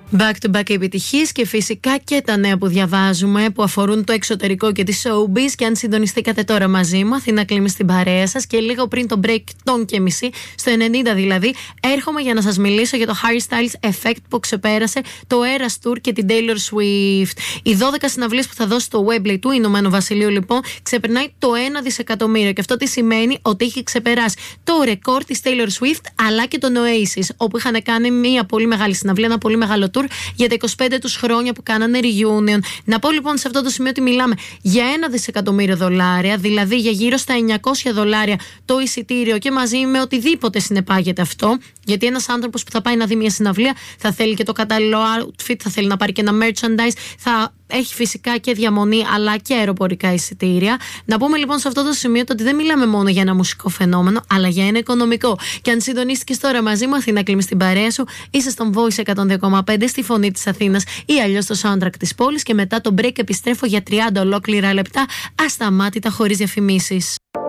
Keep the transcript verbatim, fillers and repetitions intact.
Back to back επιτυχίες και φυσικά και τα νέα που διαβάζουμε που αφορούν το εξωτερικό και τη showbiz. Και αν συντονιστήκατε τώρα μαζί μου, Αθήνα Κλίμη στην παρέα σας και λίγο πριν το break των και μισή, στο ενενήντα δηλαδή, έρχομαι για να σας μιλήσω για το Harry Styles Effect που ξεπέρασε το Eras Tour και την Taylor Swift. Οι δώδεκα συναυλίες που θα δώσει στο Wembley του Ηνωμένου Βασιλείου λοιπόν ξεπερνάει το ένα δισεκατομμύριο. Και αυτό τι σημαίνει? Ότι έχει ξεπεράσει το ρεκόρ της Taylor Swift αλλά και τον Oasis, όπου είχαν κάνει μια πολύ μεγάλη συναυλία, ένα πολύ μεγάλο tour για τα είκοσι πέντε τους χρόνια που κάνανε reunion. Να πω λοιπόν σε αυτό το σημείο ότι μιλάμε για ένα δισεκατομμύριο δολάρια, δηλαδή για γύρω στα εννιακόσια δολάρια το εισιτήριο και μαζί με οτιδήποτε συνεπάγεται αυτό. Γιατί ένας άνθρωπος που θα πάει να δει μια συναυλία θα θέλει και το κατάλληλο outfit, θα θέλει να πάρει και ένα merchandise, θα έχει φυσικά και διαμονή αλλά και αεροπορικά εισιτήρια. Να πούμε λοιπόν σε αυτό το σημείο ότι δεν μιλάμε μόνο για ένα μουσικό φαινόμενο, αλλά για ένα οικονομικό. Και αν συντονίστηκες τώρα μαζί μου, Αθήνα Κλίμη στην παρέα σου, είσαι στον Voice εκατόν δύο κόμμα πέντε, στη φωνή της Αθήνας ή αλλιώς στο soundtrack της πόλης. Και μετά το break επιστρέφω για τριάντα ολόκληρα λεπτά ασταμάτητα χωρίς διαφημίσεις.